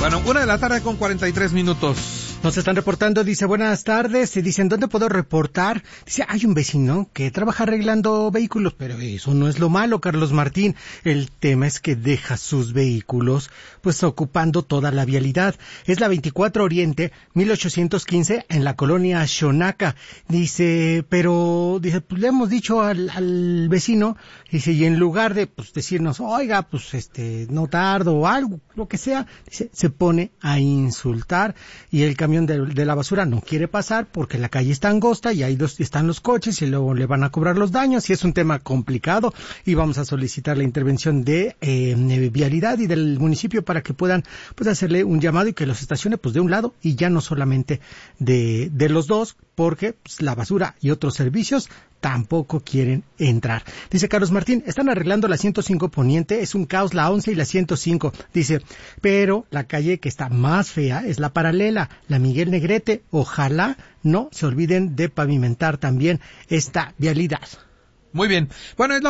Bueno, 1:43 p.m. Nos están reportando, dice, buenas tardes, dicen, ¿dónde puedo reportar? Dice, hay un vecino que trabaja arreglando vehículos, pero eso no es lo malo, Carlos Martín. El tema es que deja sus vehículos, pues, ocupando toda la vialidad. Es la 24 Oriente, 1815, en la colonia Xonaca. Dice, pero, dice, pues, le hemos dicho al vecino, dice, y en lugar de, pues, decirnos, oiga, pues, no tardo, o algo, lo que sea, dice, se pone a insultar, y el camión de la basura no quiere pasar porque la calle está angosta y ahí están los coches y luego le van a cobrar los daños, y es un tema complicado, y vamos a solicitar la intervención de vialidad y del municipio para que puedan, pues, hacerle un llamado y que los estacione, pues, de un lado y ya no solamente de los dos, porque, pues, la basura y otros servicios tampoco quieren entrar. Dice Carlos Martín, están arreglando la 105 Poniente, es un caos la 11 y la 105. Dice, pero la calle que está más fea es la paralela, la Miguel Negrete. Ojalá no se olviden de pavimentar también esta vialidad. Muy bien. Bueno, es la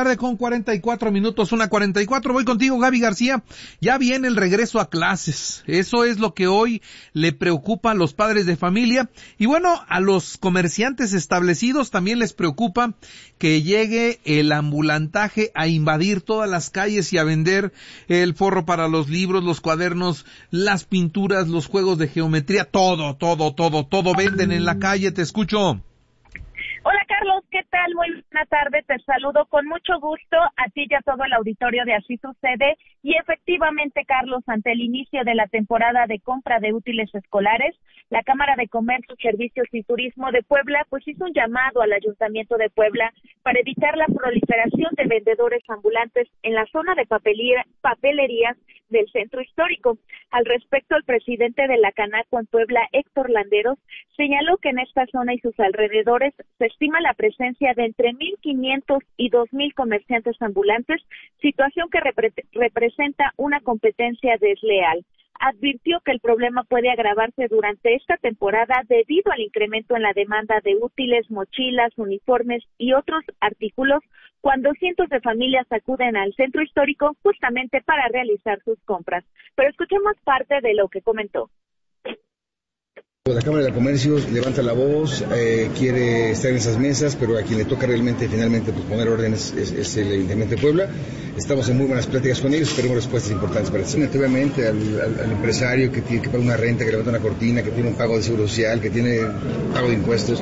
1:44 p.m, 1:44. Voy contigo, Gaby García. Ya viene el regreso a clases. Eso es lo que hoy le preocupa a los padres de familia. Y bueno, a los comerciantes establecidos también les preocupa que llegue el ambulantaje a invadir todas las calles y a vender el forro para los libros, los cuadernos, las pinturas, los juegos de geometría, todo venden en la calle. Te escucho. Hola Carlos, ¿qué tal? Muy buena tarde, te saludo con mucho gusto a ti y a todo el auditorio de Así Sucede. Y efectivamente, Carlos, ante el inicio de la temporada de compra de útiles escolares, la Cámara de Comercio, Servicios y Turismo de Puebla pues hizo un llamado al Ayuntamiento de Puebla para evitar la proliferación de vendedores ambulantes en la zona de papelerías del centro histórico. Al respecto, el presidente de la Canaco en Puebla, Héctor Landeros, señaló que en esta zona y sus alrededores se estima la presencia de entre 1,500 y 2,000 comerciantes ambulantes, situación que representa una competencia desleal. Advirtió que el problema puede agravarse durante esta temporada debido al incremento en la demanda de útiles, mochilas, uniformes y otros artículos cuando cientos de familias acuden al centro histórico justamente para realizar sus compras. Pero escuchemos parte de lo que comentó. La Cámara de Comercio levanta la voz, quiere estar en esas mesas, pero a quien le toca finalmente pues, poner órdenes es el Ayuntamiento de Puebla. Estamos en muy buenas pláticas con ellos, esperemos respuestas importantes para eso. Obviamente al empresario que tiene que pagar una renta, que levanta una cortina, que tiene un pago de seguro social, que tiene pago de impuestos.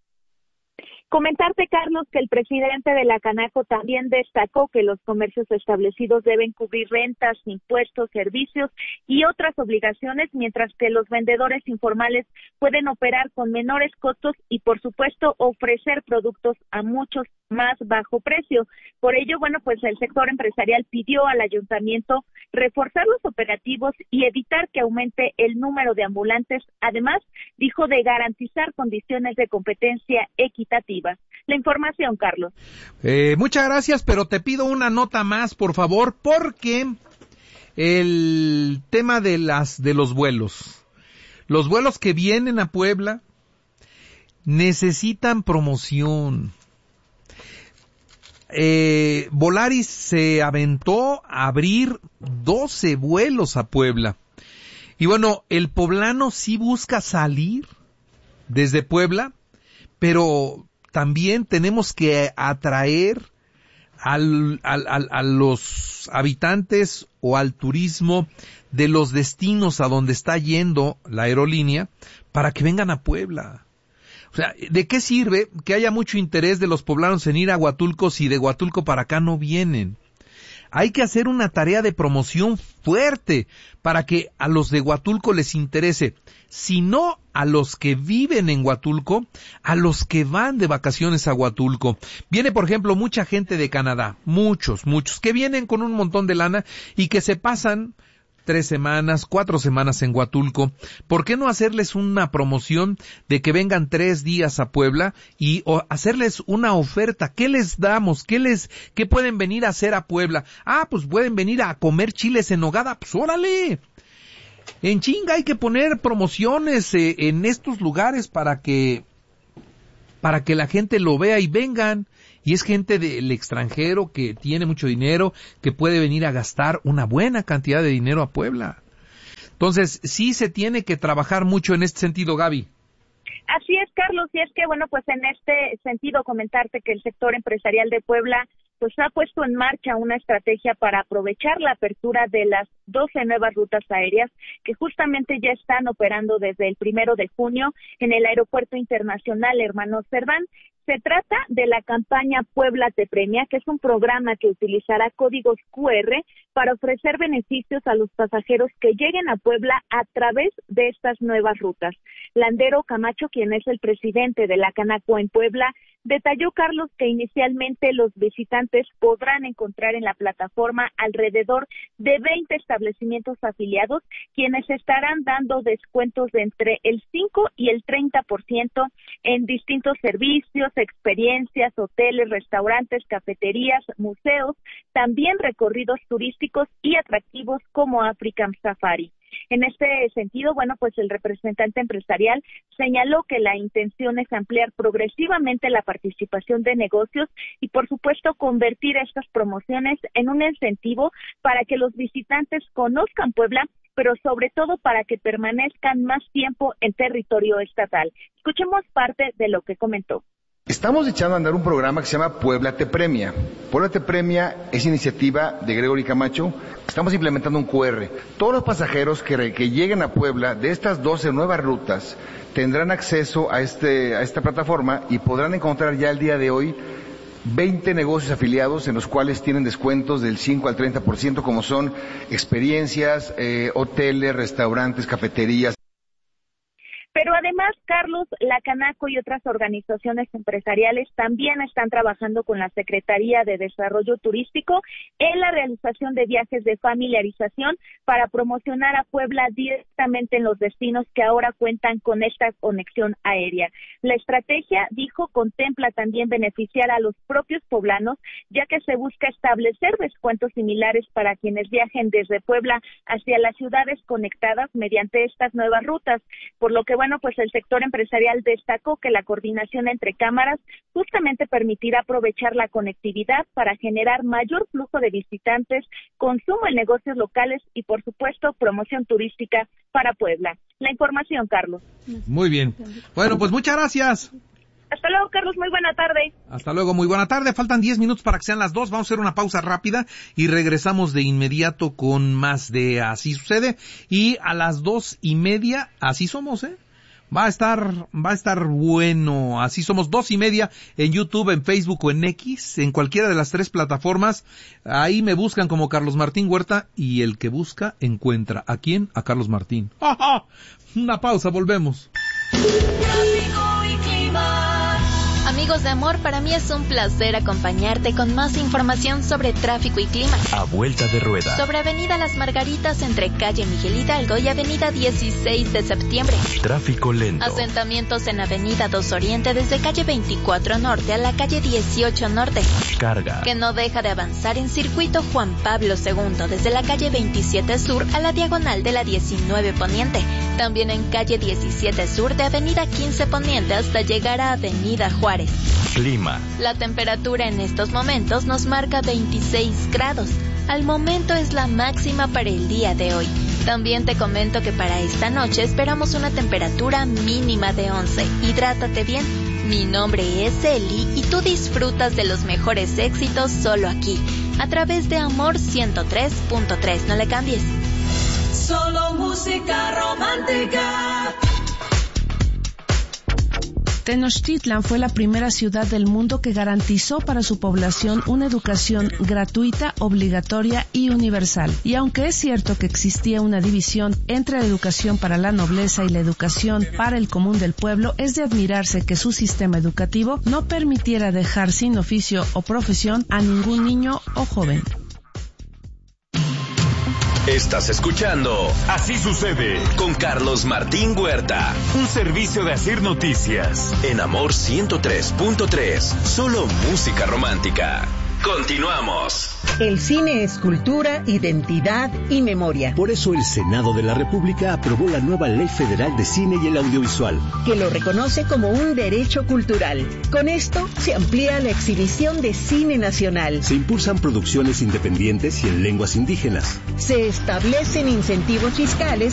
Comentarte, Carlos, que el presidente de la Canaco también destacó que los comercios establecidos deben cubrir rentas, impuestos, servicios y otras obligaciones, mientras que los vendedores informales pueden operar con menores costos y, por supuesto, ofrecer productos a muchos más bajo precio. Por ello, bueno, pues el sector empresarial pidió al ayuntamiento reforzar los operativos y evitar que aumente el número de ambulantes, además, dijo, de garantizar condiciones de competencia equitativa. La información, Carlos. Muchas gracias, pero te pido una nota más, por favor, porque el tema de los vuelos que vienen a Puebla necesitan promoción. Volaris se aventó a abrir 12 vuelos a Puebla. Y bueno, el poblano sí busca salir desde Puebla, pero también tenemos que atraer a los habitantes o al turismo de los destinos a donde está yendo la aerolínea para que vengan a Puebla. O sea, ¿de qué sirve que haya mucho interés de los poblanos en ir a Huatulco si de Huatulco para acá no vienen? Hay que hacer una tarea de promoción fuerte para que a los de Huatulco les interese. Si no a los que viven en Huatulco, a los que van de vacaciones a Huatulco. Viene, por ejemplo, mucha gente de Canadá, muchos, que vienen con un montón de lana y que se pasan 3 semanas, 4 semanas en Huatulco. ¿Por qué no hacerles una promoción de que vengan 3 días a Puebla y hacerles una oferta? ¿Qué les damos? ¿Qué pueden venir a hacer a Puebla? Ah, pues pueden venir a comer chiles en nogada. Pues órale. En chinga hay que poner promociones en estos lugares para que la gente lo vea y vengan. Y es gente del extranjero que tiene mucho dinero, que puede venir a gastar una buena cantidad de dinero a Puebla. Entonces, sí se tiene que trabajar mucho en este sentido, Gaby. Así es, Carlos, y es que, bueno, pues en este sentido comentarte que el sector empresarial de Puebla pues ha puesto en marcha una estrategia para aprovechar la apertura de las 12 nuevas rutas aéreas que justamente ya están operando desde el 1 de junio en el Aeropuerto Internacional Hermanos Cerdán. Se trata de la campaña Puebla te premia, que es un programa que utilizará códigos QR para ofrecer beneficios a los pasajeros que lleguen a Puebla a través de estas nuevas rutas. Landero Camacho, quien es el presidente de la Canaco en Puebla, detalló, Carlos, que inicialmente los visitantes podrán encontrar en la plataforma alrededor de 20 establecimientos afiliados, quienes estarán dando descuentos de entre el 5 y el 30% en distintos servicios, experiencias, hoteles, restaurantes, cafeterías, museos, también recorridos turísticos y atractivos como African Safari. En este sentido, bueno, pues el representante empresarial señaló que la intención es ampliar progresivamente la participación de negocios y, por supuesto, convertir estas promociones en un incentivo para que los visitantes conozcan Puebla, pero sobre todo para que permanezcan más tiempo en territorio estatal. Escuchemos parte de lo que comentó. Estamos echando a andar un programa que se llama Puebla te premia. Puebla te premia es iniciativa de Gregory Camacho. Estamos implementando un QR. Todos los pasajeros que lleguen a Puebla de estas 12 nuevas rutas tendrán acceso a esta plataforma y podrán encontrar ya el día de hoy 20 negocios afiliados en los cuales tienen descuentos del 5 al 30%, como son experiencias, hoteles, restaurantes, cafeterías. Pero además, Carlos, la Canaco y otras organizaciones empresariales también están trabajando con la Secretaría de Desarrollo Turístico en la realización de viajes de familiarización para promocionar a Puebla directamente en los destinos que ahora cuentan con esta conexión aérea. La estrategia, dijo, contempla también beneficiar a los propios poblanos, ya que se busca establecer descuentos similares para quienes viajen desde Puebla hacia las ciudades conectadas mediante estas nuevas rutas, por lo que bueno, pues el sector empresarial destacó que la coordinación entre cámaras justamente permitirá aprovechar la conectividad para generar mayor flujo de visitantes, consumo en negocios locales y, por supuesto, promoción turística para Puebla. La información, Carlos. Muy bien. Bueno, pues muchas gracias. Hasta luego, Carlos. Muy buena tarde. Hasta luego. Muy buena tarde. Faltan 10 minutos para que sean las 2. Vamos a hacer una pausa rápida y regresamos de inmediato con más de Así Sucede. Y a las 2:30, así somos, Va a estar bueno. Así somos, 2:30 en YouTube, en Facebook o en X, en cualquiera de las 3 plataformas. Ahí me buscan como Carlos Martín Huerta y el que busca encuentra. ¿A quién? A Carlos Martín. ¡Ja, ja! Una pausa, volvemos. Amigos de Amor, para mí es un placer acompañarte con más información sobre tráfico y clima. A vuelta de rueda. Sobre Avenida Las Margaritas entre calle Miguel Hidalgo y Avenida 16 de septiembre. Tráfico lento. Asentamientos en Avenida 2 Oriente desde calle 24 Norte a la calle 18 Norte. Carga. Que no deja de avanzar en circuito Juan Pablo II desde la calle 27 Sur a la diagonal de la 19 Poniente. También en calle 17 Sur de Avenida 15 Poniente hasta llegar a Avenida Juárez. Clima. La temperatura en estos momentos nos marca 26 grados. Al momento es la máxima para el día de hoy. También te comento que para esta noche esperamos una temperatura mínima de 11. Hidrátate bien. Mi nombre es Eli y tú disfrutas de los mejores éxitos solo aquí, a través de Amor 103.3. No le cambies. Solo música romántica. Tenochtitlan fue la primera ciudad del mundo que garantizó para su población una educación gratuita, obligatoria y universal. Y aunque es cierto que existía una división entre la educación para la nobleza y la educación para el común del pueblo, es de admirarse que su sistema educativo no permitiera dejar sin oficio o profesión a ningún niño o joven. Estás escuchando Así Sucede con Carlos Martín Huerta, un servicio de Asir Noticias en Amor 103.3, solo música romántica. Continuamos. El cine es cultura, identidad y memoria. Por eso el Senado de la República aprobó la nueva Ley Federal de Cine y el Audiovisual, que lo reconoce como un derecho cultural. Con esto se amplía la exhibición de cine nacional. Se impulsan producciones independientes y en lenguas indígenas. Se establecen incentivos fiscales